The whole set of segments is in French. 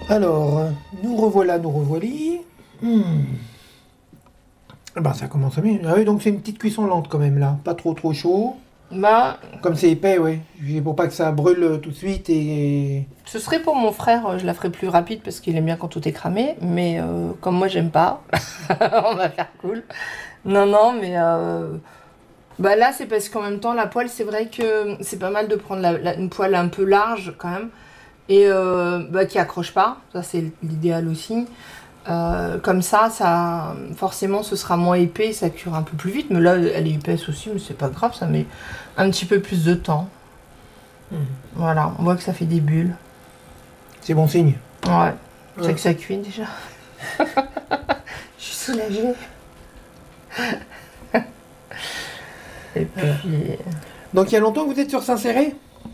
Alors, nous revoilà, nous revoilis. Ben, ça commence à bien. Ah oui, donc c'est une petite cuisson lente quand même là. Pas trop trop chaud. Bah, Comme c'est épais, ouais. Pour pas que ça brûle tout de suite et... ce serait pour mon frère, je la ferais plus rapide parce qu'il aime bien quand tout est cramé, mais comme moi j'aime pas, on va faire cool. Non, non, mais bah là c'est parce qu'en même temps la poêle, c'est vrai que c'est pas mal de prendre une poêle un peu large quand même et bah, qui accroche pas, ça c'est l'idéal aussi. Comme ça, forcément ce sera moins épais, ça cuire un peu plus vite, mais là elle est épaisse aussi, mais c'est pas grave, ça met un petit peu plus de temps. Voilà, on voit que ça fait des bulles. C'est bon signe. Ouais, c'est Ouais. que ça cuit déjà. Je suis soulagée. Et puis, Donc il y a longtemps que vous êtes sur Saint-Céré?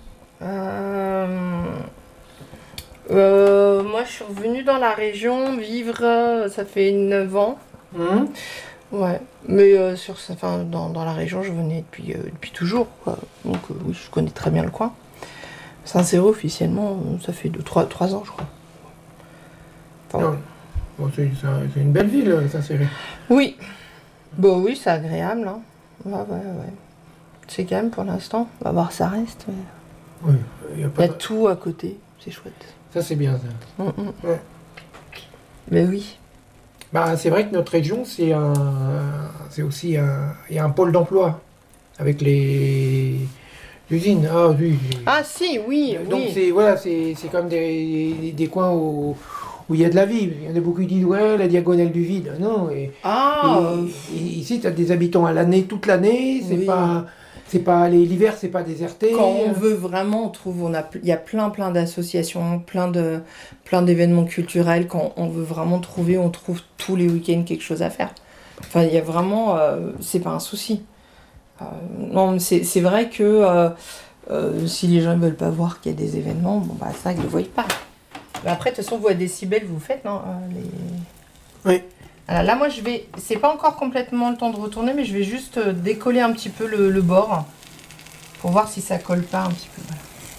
moi je suis revenue dans la région vivre, ça fait 9 ans. Ouais, mais enfin, dans la région je venais depuis toujours, quoi. Donc oui, je connais très bien le coin. Saint-Céré officiellement, ça fait 3 ans je crois. Enfin, Ouais. Bon, c'est une belle ville, Saint-Céré. oui, bon oui, c'est agréable, hein. Ouais, ouais, ouais. C'est calme pour l'instant. On va voir, ça reste. Mais... Oui, il y a il pas y a de- tout à côté, c'est chouette. Ça c'est bien ça. Ouais. Mais oui. Bah, c'est vrai que notre région, c'est aussi il y a un pôle d'emploi avec les usines. Ah oui. Ah si, oui, Donc oui. c'est comme des coins où il y a de la vie. Il y en a beaucoup qui disent ouais, la diagonale du vide. Non. Ah, Ici, tu as des habitants à l'année, toute l'année. oui. C'est pas l'hiver, c'est pas déserté. Quand on veut vraiment, on trouve, il y a plein d'associations, plein d'événements culturels. Quand on veut vraiment trouver, on trouve tous les week-ends quelque chose à faire. Enfin, il y a vraiment, c'est pas un souci. Non, mais c'est vrai que si les gens ne veulent pas voir qu'il y a des événements, bon bah ça, ils le voient pas. Mais après, de toute façon, vous à décibels, vous faites, non Oui. Alors là, moi, c'est pas encore complètement le temps de retourner, mais je vais juste décoller un petit peu le bord pour voir si ça colle pas un petit peu.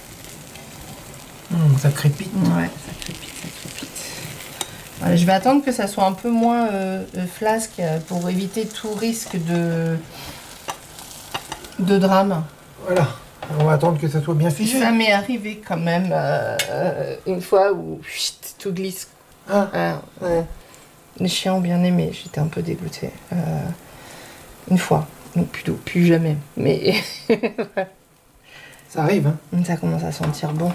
Ça crépite. Voilà. Ouais, ça crépite, ça crépite. Voilà, je vais attendre que ça soit un peu moins flasque pour éviter tout risque de drame. Voilà. On va attendre que ça soit bien figé. Ça m'est arrivé quand même une fois où chut, tout glisse. Ah, Ouais. Les chiens ont bien aimé, j'étais un peu dégoûtée. Une fois, donc plus jamais. Mais ça arrive, hein. ça commence à sentir bon.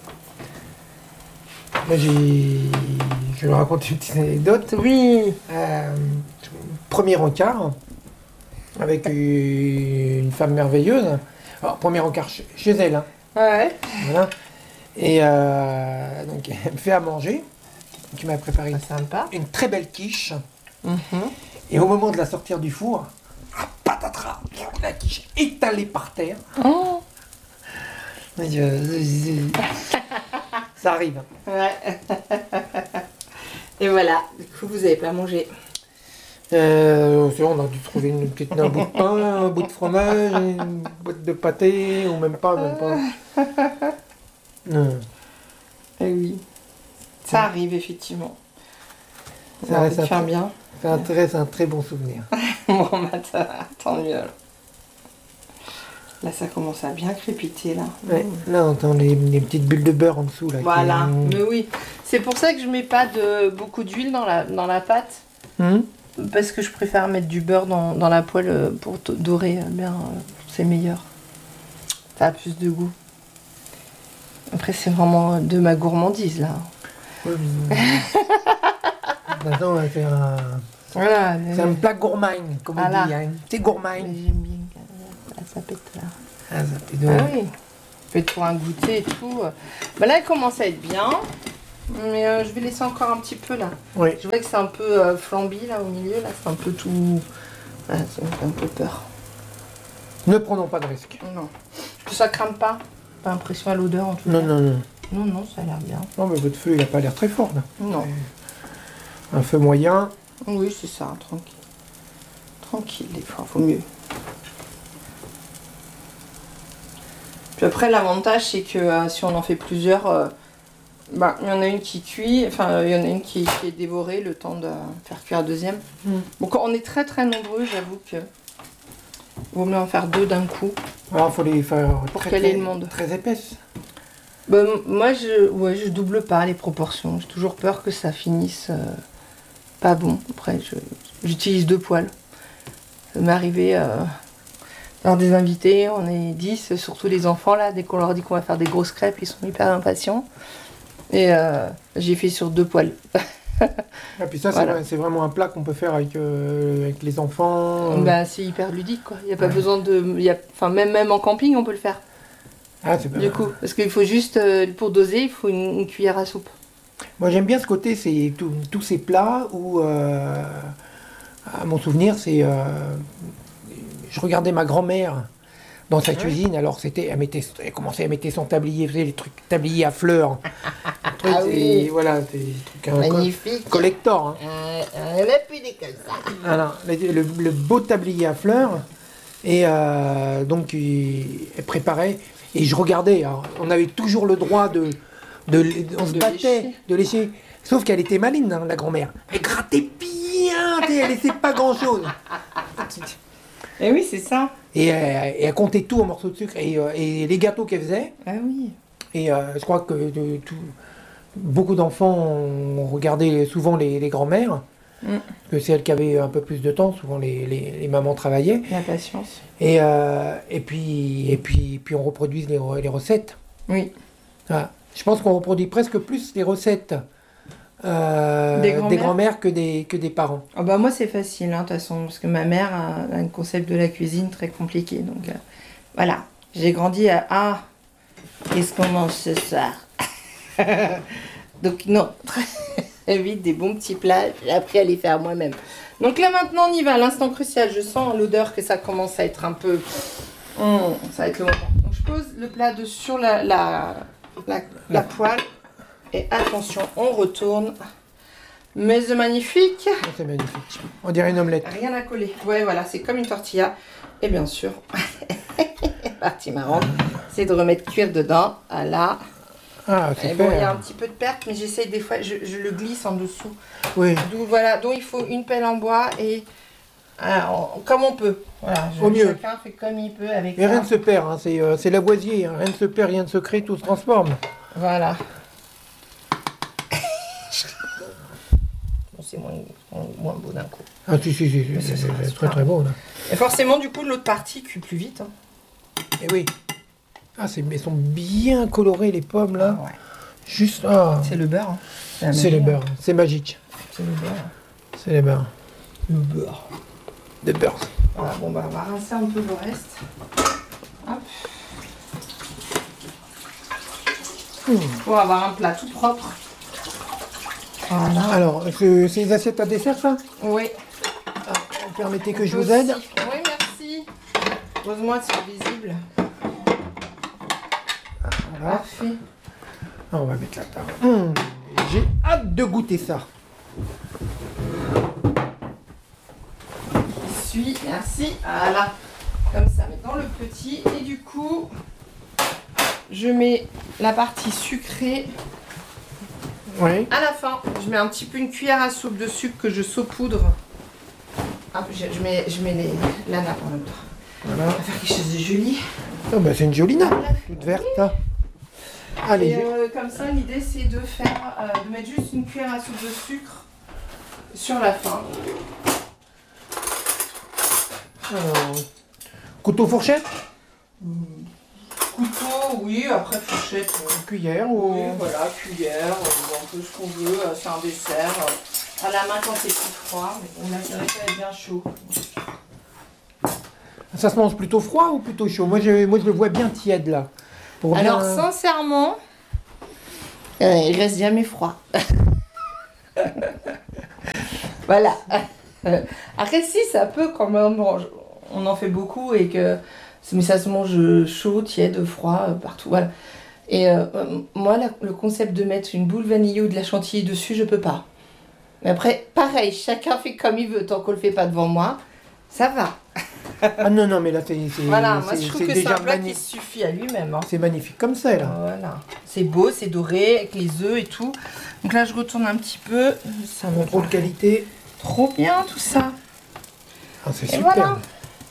Moi, je vais raconter une petite anecdote. Oui. Premier encart avec une femme merveilleuse. Alors, premier encart chez elle, hein. Ouais. Voilà. Et donc, elle me fait à manger. Tu m'as préparé Pas sympa. une très belle quiche. Mhm. Et au moment de la sortir du four, patatras, la quiche étalée par terre. Oh. Ça arrive. Ouais. Et voilà, du coup, vous avez pas mangé. C'est bon, on a dû trouver un bout de pain, un bout de fromage, une boîte de pâté, ou même pas. Non. Eh oui. Ça arrive, effectivement. Ça Ça reste va faire bien. c'est un très bon souvenir. Bon, bah, tant mieux. Alors. Là, ça commence à bien crépiter, là. Ouais, là, on entend les petites bulles de beurre en dessous. Là, Voilà, mais oui. C'est pour ça que je mets pas beaucoup d'huile dans la pâte. Parce que je préfère mettre du beurre dans la poêle pour dorer bien. C'est meilleur. Ça a plus de goût. Après, c'est vraiment de ma gourmandise, là. Ouais, maintenant, Voilà. c'est un plat gourmand, comme Voilà. on dit. Hein. C'est gourmand. Mais j'aime bien. Là, ça pète, là. Ah, ça fait Ah oui. Faites pour un goûter et tout. Bah là, elle commence à être bien. Mais je vais laisser encore un petit peu, là. Oui. Je vois que c'est un peu flambi, là, au milieu. Là, c'est un peu tout... Voilà, ça me fait un peu peur. Ne prenons pas de risques. Non. Que ça crame pas. Pas l'impression à l'odeur, en tout Non, cas. non, non. Non, non, ça a l'air bien. Non, mais votre feu, il n'a pas l'air très fort, là. Non. Un feu moyen. Oui, c'est ça, tranquille. Tranquille, des fois, faut mieux. Puis après, l'avantage, c'est que si on en fait plusieurs, Bah, il y en a une qui cuit, enfin, il y en a une qui est dévorée le temps de faire cuire la deuxième. Bon, quand on est très très nombreux, j'avoue que vaut mieux en faire 2 d'un coup. Alors, il faut les faire Pour caler le monde. très épaisses. Bah, moi, je double pas les proportions. J'ai toujours peur que ça finisse pas bon. Après, j'utilise 2 poêles. Ça m'est arrivé lors des invités, on est 10, surtout les enfants là, dès qu'on leur dit qu'on va faire des grosses crêpes, ils sont hyper impatients. Et j'ai fait sur 2 poêles. Et puis ça, Voilà. c'est vraiment un plat qu'on peut faire avec les enfants. Bah, c'est hyper ludique quoi. Il n'y a pas besoin de. Enfin, même en camping, on peut le faire. Ah, c'est Du coup, parce qu'il faut juste, pour doser, il faut une cuillère à soupe. Moi, j'aime bien ce côté, c'est tous ces plats où, à mon souvenir, je regardais ma grand-mère dans sa cuisine. Alors, elle commençait à mettre son tablier, elle faisait les trucs tabliers à fleurs. Trucs, Ah oui. voilà, des trucs Magnifique. collector. Hein. On a plus des comme ça. Voilà, le beau tablier à fleurs. Et donc, elle préparait. Et je regardais. Alors, on avait toujours le droit on se De battait lécher. de lécher. Sauf qu'elle était maligne, hein, la grand-mère. Elle grattait bien, elle laissait pas grand-chose. Eh oui, c'est ça. Et elle comptait tout en morceaux de sucre. Et les gâteaux qu'elle faisait. Ah oui. Et je crois que beaucoup d'enfants ont regardé souvent les grand-mères. Parce que c'est elles qui avaient un peu plus de temps. Souvent, les mamans travaillaient. La patience. Et puis on reproduit les recettes. Oui. Voilà. Je pense qu'on reproduit presque plus les recettes des grands-mères que des parents. Ah bah moi c'est facile hein, de toute façon parce que ma mère a un concept de la cuisine très compliqué donc voilà j'ai grandi à qu'est-ce qu'on mange ce soir donc non très vite des bons petits plats j'ai appris à les faire moi-même donc là maintenant on y va à l'instant crucial je sens l'odeur que ça commence à être un peu ça va être le moment donc je pose le plat sur la poêle et attention on retourne. Mais c'est magnifique. Oh, c'est magnifique. On dirait une omelette. Rien à coller. Ouais, voilà, c'est comme une tortilla. Et bien sûr, partie marrante, c'est de remettre cuire dedans. Voilà. Ah, Et c'est bon, il y a un petit peu de perte, mais j'essaye des fois, je le glisse en dessous. Oui. Donc voilà, donc il faut une pelle en bois et comme on peut. Voilà, Au mieux. chacun fait comme il peut avec Mais rien ça. ne se perd, hein. C'est Lavoisier. Hein. Rien ne se perd, rien ne se crée, tout se transforme. Voilà. Bon, c'est moins beau d'un coup. Ah, si, c'est très très beau. Là. Et forcément, du coup, l'autre partie cuit plus vite. Hein. Et oui. Ah, elles sont bien colorées, les pommes, là. Ah ouais. Juste. Ah. C'est le beurre. Hein. C'est le beurre. C'est magique. C'est le beurre. C'est les beurres. Le beurre. De beurre. Voilà, bon bah on va rincer un peu le reste. Hop. Pour avoir un plat tout propre. Voilà. Alors, c'est les assiettes à dessert, ça? Oui. Permettez que je vous aide. Oui, merci. Heureusement, c'est visible. Voilà. Parfait. Ah, on va mettre la table. J'ai hâte de goûter ça. Merci. Voilà. Comme ça, mais dans le petit. Et du coup, je mets la partie sucrée Oui. à la fin. Je mets un petit peu une cuillère à soupe de sucre que je saupoudre. Hop, je mets la nappe en même temps. Voilà. On va faire quelque chose de joli. Oh, bah, c'est une jolie nappe, toute verte, là. Allez, Et comme ça, l'idée c'est de de mettre juste une cuillère à soupe de sucre sur la fin. alors, couteau fourchette, Couteau, oui, après fourchette. cuillère Oui, ou... voilà, cuillère, un peu ce qu'on veut, c'est un dessert. À la main quand c'est plus froid, mais bon, là c'est vrai que ça va être bien chaud. Ça se mange plutôt froid ou plutôt chaud? Moi, je le vois bien tiède, là. Pour Alors bien- sincèrement, il reste jamais froid. Voilà. Après si, ça peut quand même, on en fait beaucoup et que mais ça se mange chaud, tiède, froid, partout. Voilà. Et moi, le concept de mettre une boule vanillée ou de la chantilly dessus, je peux pas. Mais après, pareil, chacun fait comme il veut, tant qu'on le fait pas devant moi, ça va. Ah non, non, mais là, Voilà, moi je trouve que c'est déjà un plat qui magnifique. suffit à lui-même. Hein. C'est magnifique comme ça, là. Voilà. C'est beau, c'est doré, avec les œufs et tout. Donc là, je retourne un petit peu. Ça me Contrôle qualité. trop bien tout ça. Ah, c'est Et super. voilà.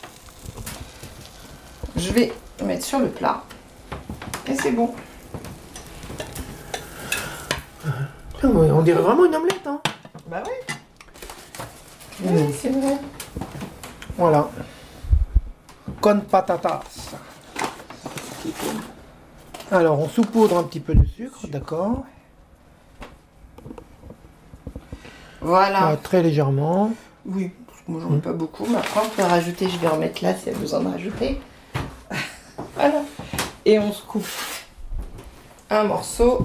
Je vais mettre sur le plat. Et c'est bon. Putain, on dirait vraiment une omelette, hein. Bah ouais. Oui, c'est vrai. Voilà. Con patatas. Alors, on saupoudre un petit peu de sucre, d'accord. Voilà. Très légèrement. Oui, moi j'en mets pas beaucoup, mais après on peut rajouter, je vais remettre là s'il y a besoin de rajouter. Voilà. Et on se coupe un morceau.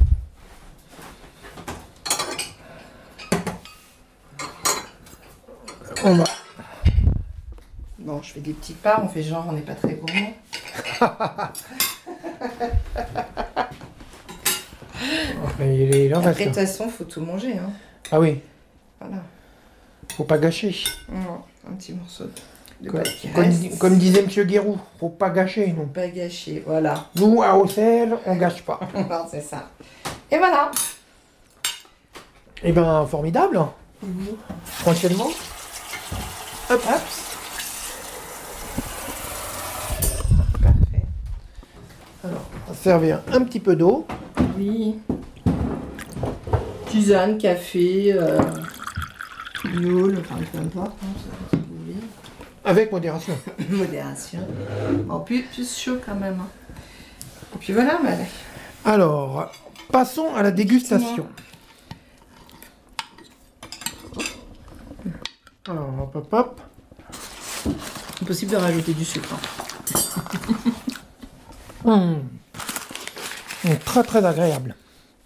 On va. Bon, je fais des petites parts, on fait genre on n'est pas très gourmand. Il en reste. Après de toute façon, faut tout manger. Hein. Ah oui, Voilà. faut pas gâcher. Non, un petit morceau de Comme, pâte qui reste. comme disait Monsieur Guérou, faut pas gâcher, non. Pas gâcher, voilà. Nous, à Auxerre, on gâche pas. Non, c'est ça. Et voilà. Eh ben, formidable. Tranquillement. Hop. Parfait. Alors, on va servir un petit peu d'eau. Oui. Tisane, café, youle, enfin peu importe, hein, c'est ce que vous voulez. Avec modération. Modération. En plus chaud quand même. Hein. Et puis voilà, mais allez. Alors, passons à la dégustation. Alors, hop, hop, hop. Impossible de rajouter du sucre. Très, très agréable.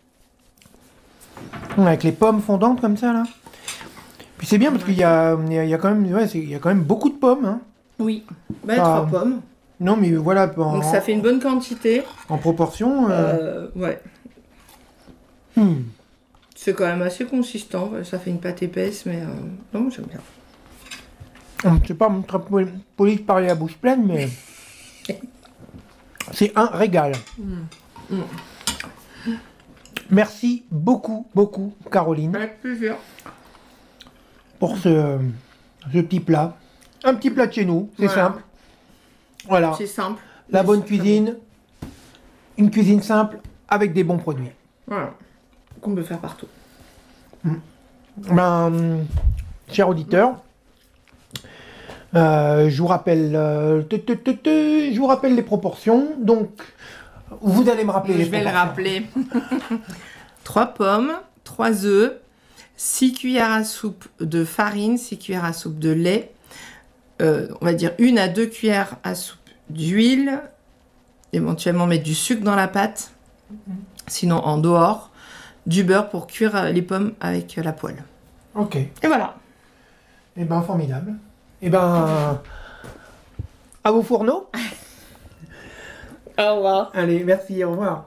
Avec les pommes fondantes comme ça, là. Puis c'est bien parce qu'il y a quand même, ouais, il y a quand même beaucoup de pommes. Hein. Oui. Bah, Ah. 3 pommes. Non, mais voilà, Donc ça fait une bonne quantité. en proportion. Ouais. Hmm. C'est quand même assez consistant. Ça fait une pâte épaisse, mais non, j'aime bien. C'est pas très poli de parler à bouche pleine, mais c'est un régal. Merci beaucoup, beaucoup, Caroline, Avec plaisir. pour ce petit plat. Un petit plat de chez nous, c'est Voilà. simple. Voilà, C'est simple. la mais bonne c'est cuisine, une cuisine simple avec des bons produits. Voilà. Qu'on peut faire partout. Ben, chers auditeurs, je vous rappelle, je vous rappelle les proportions. Donc, vous allez me rappeler les Je vais le proportions. rappeler. 3 pommes, 3 œufs, 6 cuillères à soupe de farine, 6 cuillères à soupe de lait, on va dire 1 à 2 cuillères à soupe d'huile, éventuellement mettre du sucre dans la pâte, sinon en dehors, du beurre pour cuire les pommes avec la poêle. Ok. Et voilà. Eh ben, formidable. Eh ben, à vos fourneaux. Au revoir. Allez, merci, au revoir.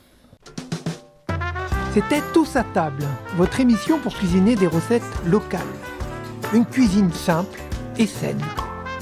C'était Tous à table, votre émission pour cuisiner des recettes locales. Une cuisine simple et saine.